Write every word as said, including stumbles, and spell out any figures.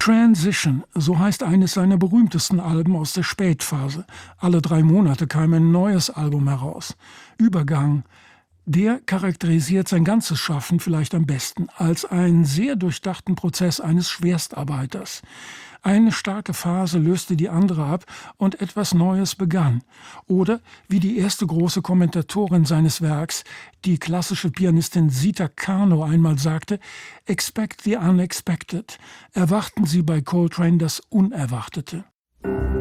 Transition, so heißt eines seiner berühmtesten Alben aus der Spätphase. Alle drei Monate kam ein neues Album heraus. Übergang, der charakterisiert sein ganzes Schaffen vielleicht am besten als einen sehr durchdachten Prozess eines Schwerstarbeiters. Eine starke Phase löste die andere ab und etwas Neues begann. Oder, wie die erste große Kommentatorin seines Werks, die klassische Pianistin Zita Karno einmal sagte, "Expect the unexpected." Erwarten Sie bei Coltrane das Unerwartete.